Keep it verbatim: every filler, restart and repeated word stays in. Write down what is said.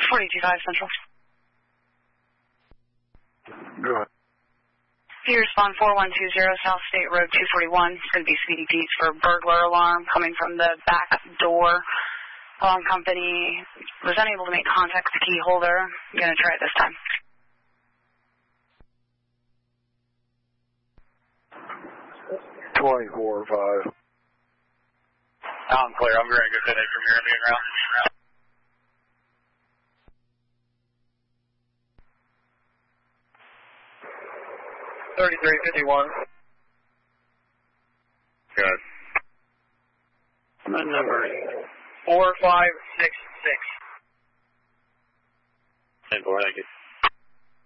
forty-two five Central. Go ahead. You respond four one two zero South State Road two forty-one. It's going to be Speedy Pete's for burglar alarm coming from the back door. Alarm company was unable to make contact with the key holder. I'm going to try it this time. twenty-four five. I'm clear. I'm very good today from here. Being around. thirty-three fifty-one. Good. My number four five six six. ten four, thank you.